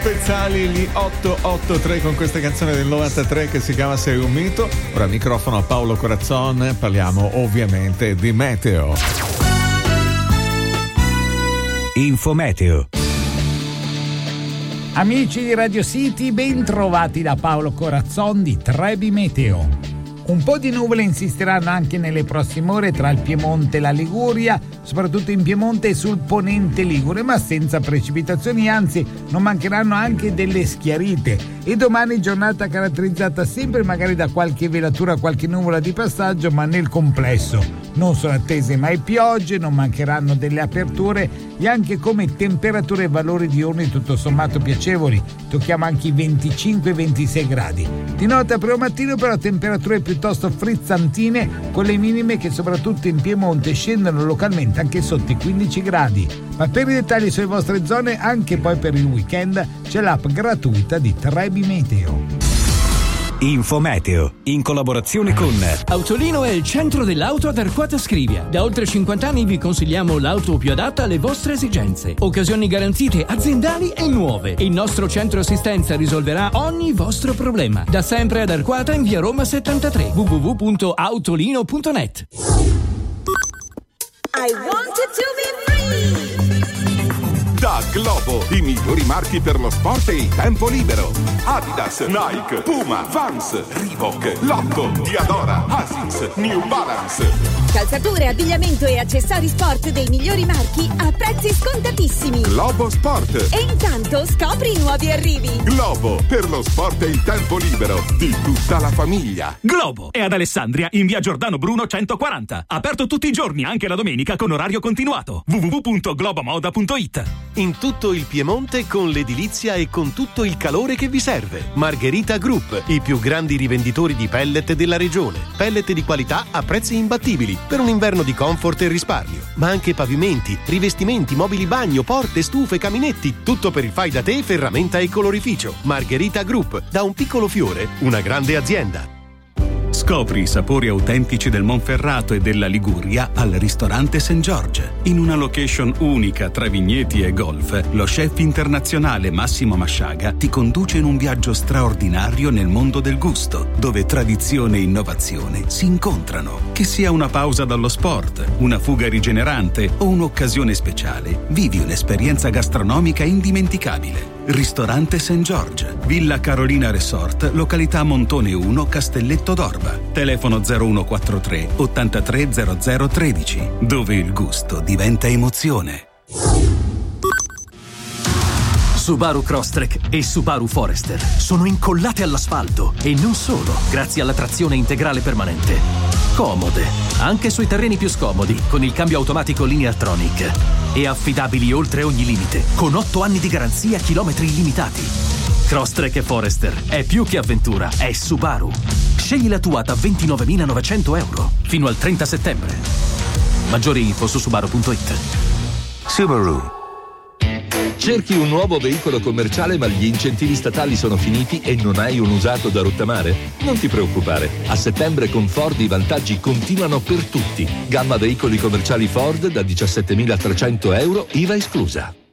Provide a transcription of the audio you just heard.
speciali, gli 883 con questa canzone del 93 che si chiama Sei un mito. Ora microfono a Paolo Corazzon, parliamo ovviamente di meteo. Infometeo. Amici di Radio City, ben trovati da Paolo Corazzon di Trebi Meteo. Un po' di nuvole insisteranno anche nelle prossime ore tra il Piemonte e la Liguria, soprattutto in Piemonte e sul ponente Ligure, ma senza precipitazioni, anzi non mancheranno anche delle schiarite. E domani giornata caratterizzata sempre magari da qualche velatura, qualche nuvola di passaggio, ma nel complesso non sono attese mai piogge, non mancheranno delle aperture e anche come temperature e valori diurni tutto sommato piacevoli. Tocchiamo anche i 25-26 gradi. Di notte a primo mattino però temperature piuttosto frizzantine, con le minime che soprattutto in Piemonte scendono localmente anche sotto i 15 gradi. Ma per i dettagli sulle vostre zone, anche poi per il weekend, c'è l'app gratuita di Trebi Meteo. Infometeo, in collaborazione con Autolino è il centro dell'auto ad Arquata Scrivia. Da oltre 50 anni vi consigliamo l'auto più adatta alle vostre esigenze. Occasioni garantite aziendali e nuove. Il nostro centro assistenza risolverà ogni vostro problema. Da sempre ad Arquata in via Roma 73. www.autolino.net. I wanted to be free. Da Globo, i migliori marchi per lo sport e il tempo libero. Adidas, Nike, Puma, Vans, Reebok, Lotto, Diadora, Asics, New Balance. Calzature, abbigliamento e accessori sport dei migliori marchi a prezzi scontatissimi. Globo Sport. E intanto scopri i nuovi arrivi. Globo, per lo sport e il tempo libero di tutta la famiglia. Globo è ad Alessandria in via Giordano Bruno 140. Aperto tutti i giorni, anche la domenica con orario continuato. www.globomoda.it. In tutto il Piemonte con l'edilizia e con tutto il calore che vi serve. Margherita Group, i più grandi rivenditori di pellet della regione. Pellet di qualità a prezzi imbattibili per un inverno di comfort e risparmio. Ma anche pavimenti, rivestimenti, mobili bagno, porte, stufe, caminetti. Tutto per il fai da te, ferramenta e colorificio. Margherita Group, da un piccolo fiore, una grande azienda. Scopri i sapori autentici del Monferrato e della Liguria al ristorante St. George. In una location unica tra vigneti e golf, lo chef internazionale Massimo Masciaga ti conduce in un viaggio straordinario nel mondo del gusto, dove tradizione e innovazione si incontrano. Che sia una pausa dallo sport, una fuga rigenerante o un'occasione speciale, vivi un'esperienza gastronomica indimenticabile. Ristorante St. George, Villa Carolina Resort, località Montone 1, Castelletto d'Orba. Telefono 0143 83 0013, dove il gusto diventa emozione. Subaru Crosstrek e Subaru Forester sono incollate all'asfalto e non solo, grazie alla trazione integrale permanente. Comode, anche sui terreni più scomodi, con il cambio automatico Lineartronic. E affidabili oltre ogni limite, con 8 anni di garanzia, chilometri illimitati. Crosstrek e Forester è più che avventura, è Subaru. Scegli la tua da 29.900 euro fino al 30 settembre. Maggiori info su Subaru.it. Subaru. Cerchi un nuovo veicolo commerciale ma gli incentivi statali sono finiti e non hai un usato da rottamare? Non ti preoccupare, a settembre con Ford i vantaggi continuano per tutti. Gamma veicoli commerciali Ford da 17.300 euro, IVA esclusa.